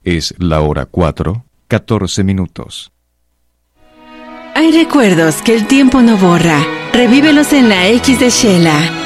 Es la hora 4:14. Hay recuerdos que el tiempo no borra. Revívelos en la X de Shela.